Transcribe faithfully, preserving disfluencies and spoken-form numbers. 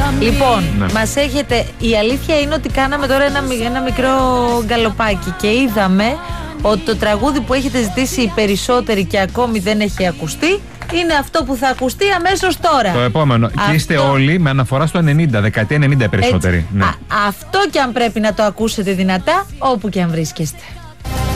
Λοιπόν, Ναι. μας έχετε. Η αλήθεια είναι ότι κάναμε τώρα ένα, μι- ένα μικρό γκαλοπάκι και είδαμε ότι το τραγούδι που έχετε ζητήσει οι περισσότεροι και ακόμη δεν έχει ακουστεί είναι αυτό που θα ακουστεί αμέσως τώρα. Το επόμενο. Αυτό... Και είστε όλοι με αναφορά στο ενενήντα, δεκαετία ενενήντα οι περισσότεροι. Έτσι. Ναι. Α, αυτό και αν πρέπει να το ακούσετε δυνατά, όπου και αν βρίσκεστε.